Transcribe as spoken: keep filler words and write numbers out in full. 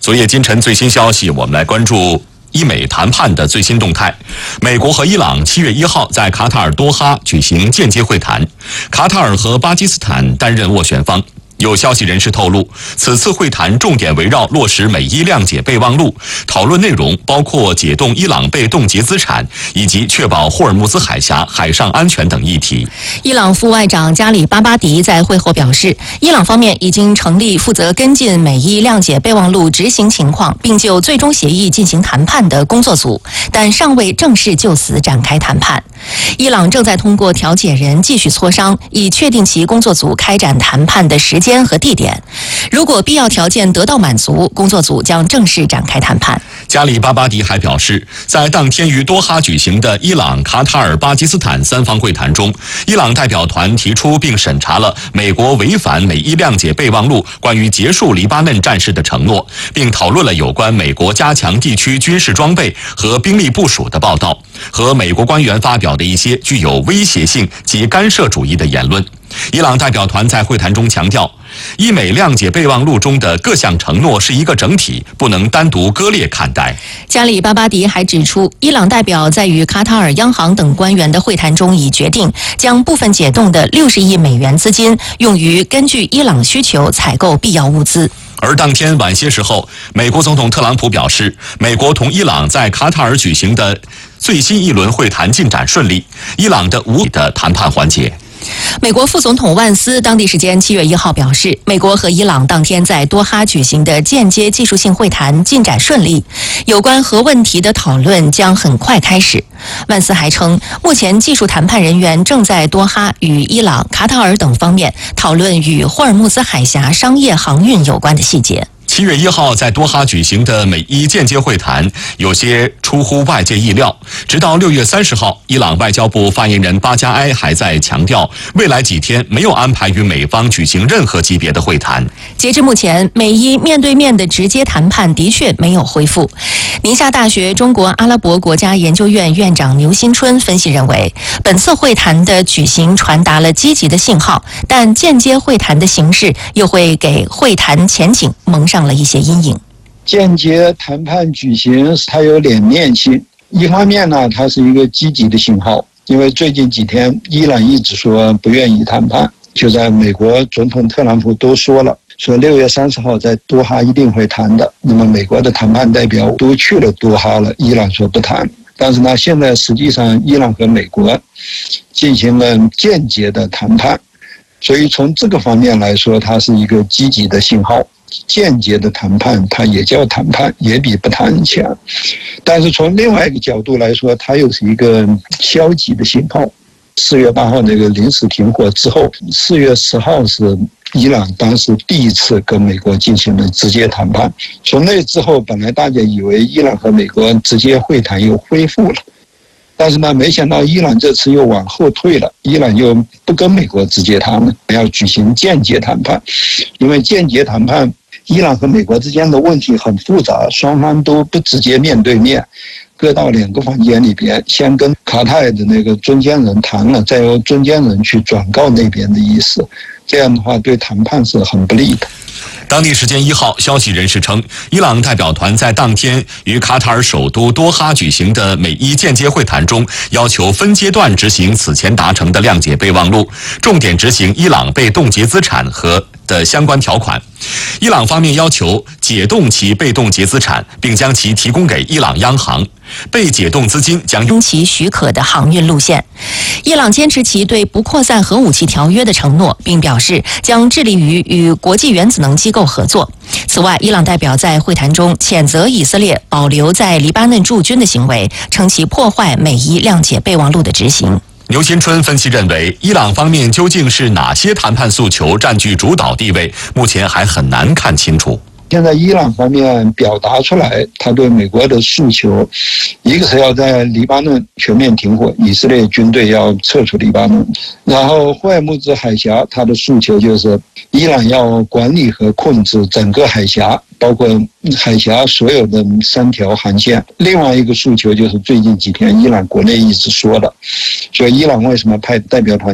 昨夜今晨最新消息，我们来关注伊美谈判的最新动态。美国和伊朗七月一号在卡塔尔多哈举行间接会谈，卡塔尔和巴基斯坦担任斡旋方。有消息人士透露，此次会谈重点围绕落实美伊谅解备忘录，讨论内容包括解冻伊朗被冻结资产以及确保霍尔木兹海峡海上安全等议题。 伊朗副外长加里巴巴迪在会后表示，伊朗方面已经成立负责跟进美伊谅解备忘录执行情况，并就最终协议进行谈判的工作组，但尚未正式就此展开谈判。伊朗正在通过调解人继续磋商，以确定其工作组开展谈判的时间和地点。如果必要条件得到满足，工作组将正式展开谈判。 加里巴巴迪还表示，在当天于多哈举行的伊朗、卡塔尔、巴基斯坦三方会谈中，伊朗代表团提出并审查了美国违反美伊谅解备忘录关于结束黎巴嫩战事的承诺，并讨论了有关美国加强地区军事装备和兵力部署的报道和美国官员发表的一些具有威胁性及干涉主义的言论。伊朗代表团在会谈中强调，伊美谅解备忘录中的各项承诺是一个整体，不能单独割裂看待。 加里巴巴迪还指出，伊朗代表在与卡塔尔央行等官员的会谈中已决定将部分解冻的六十亿美元资金用于根据伊朗需求采购必要物资。 而当天晚些时候，美国总统特朗普表示，美国同伊朗在卡塔尔举行的最新一轮会谈进展顺利，伊朗的无理的谈判环节。 美国副总统万斯当地时间七月一号表示，美国和伊朗当天在多哈举行的间接技术性会谈进展顺利，有关核问题的讨论将很快开始。万斯还称，目前技术谈判人员正在多哈与伊朗、卡塔尔等方面讨论与霍尔木兹海峡商业航运有关的细节。 七月一号在多哈举行的美伊间接会谈有些出乎外界意料，直到六月三十号，伊朗外交部发言人巴加埃还在强调，未来几天没有安排与美方举行任何级别的会谈。 截至目前，美伊面对面的直接谈判的确没有恢复。宁夏大学中国阿拉伯国家研究院院长牛新春分析认为，本次会谈的举行传达了积极的信号，但间接会谈的形式又会给会谈前景蒙上了一些阴影。 间接谈判举行，它有两面性。一方面呢，它是一个积极的信号，因为最近几天伊朗一直说不愿意谈判，就在美国总统特朗普都说了，说六月三十号在多哈一定会谈的。那么美国的谈判代表都去了多哈了，伊朗说不谈。但是呢，现在实际上伊朗和美国进行了间接的谈判，所以从这个方面来说，它是一个积极的信号。间接的谈判它也叫谈判，也比不谈强。但是从另外一个角度来说，它又是一个消极的信号。四月八号那个临时停火之后，四月十号是伊朗当时第一次跟美国进行了直接谈判。从那之后，本来大家以为伊朗和美国直接会谈又恢复了，但是呢，没想到伊朗这次又往后退了，伊朗又不跟美国直接谈了，要举行间接谈判。因为间接谈判，伊朗和美国之间的问题很复杂，双方都不直接面对面，各到两个房间里边，先跟卡塔尔的那个中间人谈了，再由中间人去转告那边的意思，这样的话对谈判是很不利的。 当地时间一号，消息人士称，伊朗代表团在当天于卡塔尔首都多哈举行的美伊间接会谈中，要求分阶段执行此前达成的谅解备忘录，重点执行伊朗被冻结资产和的相关条款。伊朗方面要求解冻其被冻结资产，并将其提供给伊朗央行。被解冻资金将用其许可的航运路线。伊朗坚持其对不扩散核武器条约的承诺，并表示将致力于与国际原子能机构合作。此外，伊朗代表在会谈中谴责以色列保留在黎巴嫩驻军的行为，称其破坏美伊谅解备忘录的执行。 牛新春分析认为，伊朗方面究竟是哪些谈判诉求占据主导地位，目前还很难看清楚。 现在伊朗方面表达出来，他对美国的诉求，一个是要在黎巴嫩全面停火，以色列军队要撤出黎巴嫩，然后霍尔木兹海峡，他的诉求就是伊朗要管理和控制整个海峡，包括海峡所有的三条航线。另外一个诉求就是最近几天伊朗国内一直说的，所以伊朗为什么派代表团